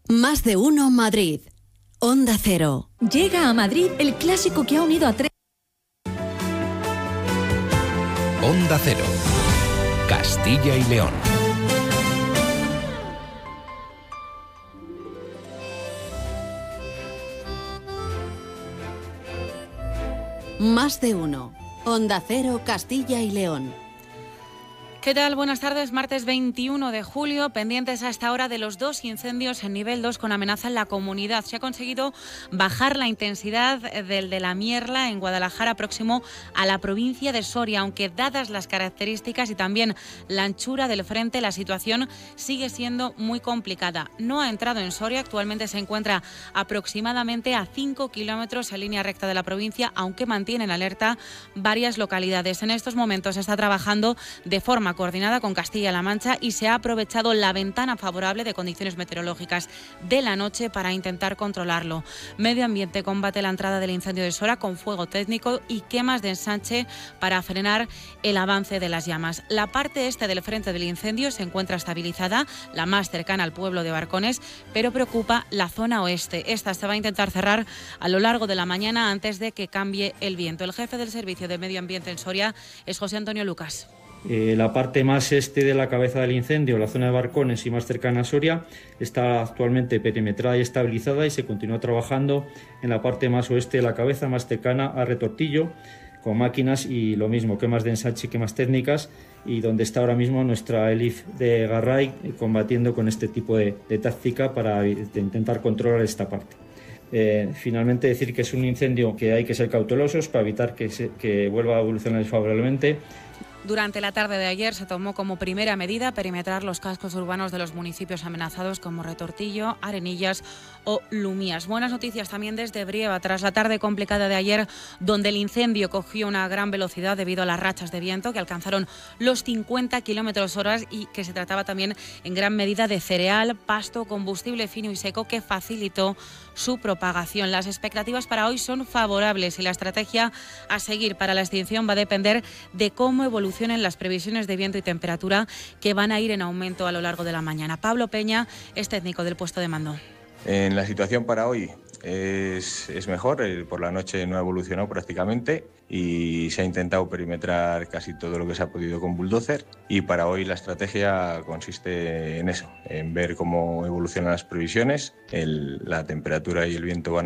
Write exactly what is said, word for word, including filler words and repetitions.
Más de uno Madrid. Onda Cero. Llega a Madrid el clásico que ha unido a tres. Onda Cero. Castilla y León. Más de uno. Onda Cero, Castilla y León. ¿Qué tal? Buenas tardes. Martes veintiuno de julio, pendientes a esta hora de los dos incendios en nivel dos con amenaza en la comunidad. Se ha conseguido bajar la intensidad del de la Mierla en Guadalajara, próximo a la provincia de Soria, aunque dadas las características y también la anchura del frente, la situación sigue siendo muy complicada. No ha entrado en Soria, actualmente se encuentra aproximadamente a cinco kilómetros en línea recta de la provincia, aunque mantienen alerta varias localidades. En estos momentos se está trabajando de forma coordinada con Castilla-La Mancha y se ha aprovechado la ventana favorable de condiciones meteorológicas de la noche para intentar controlarlo. Medio Ambiente combate la entrada del incendio de Sora con fuego técnico y quemas de ensanche para frenar el avance de las llamas. La parte este del frente del incendio se encuentra estabilizada, la más cercana al pueblo de Barcones, pero preocupa la zona oeste. Esta se va a intentar cerrar a lo largo de la mañana antes de que cambie el viento. El jefe del Servicio de Medio Ambiente en Soria es José Antonio Lucas. Eh, la parte más este de la cabeza del incendio, la zona de Barcones y más cercana a Soria, está actualmente perimetrada y estabilizada y se continúa trabajando en la parte más oeste de la cabeza, más cercana a Retortillo, con máquinas y lo mismo, quemas de ensanche y quemas técnicas, y donde está ahora mismo nuestra ELIF de Garray combatiendo con este tipo de, de táctica para de intentar controlar esta parte. Eh, finalmente decir que es un incendio que hay que ser cautelosos para evitar que, se, que vuelva a evolucionar desfavorablemente. Durante la tarde de ayer se tomó como primera medida perimetrar los cascos urbanos de los municipios amenazados como Retortillo, Arenillas o Lumías. Buenas noticias también desde Brieva, tras la tarde complicada de ayer, donde el incendio cogió una gran velocidad debido a las rachas de viento que alcanzaron los cincuenta kilómetros hora y que se trataba también en gran medida de cereal, pasto, combustible fino y seco que facilitó su propagación. Las expectativas para hoy son favorables y la estrategia a seguir para la extinción va a depender de cómo evolucionen las previsiones de viento y temperatura, que van a ir en aumento a lo largo de la mañana. Pablo Peña es técnico del puesto de mando. En la situación para hoy es, es mejor, por la noche no ha evolucionado prácticamente y se ha intentado perimetrar casi todo lo que se ha podido con bulldozer, y para hoy la estrategia consiste en eso, en ver cómo evolucionan las previsiones, el, la temperatura y el viento van a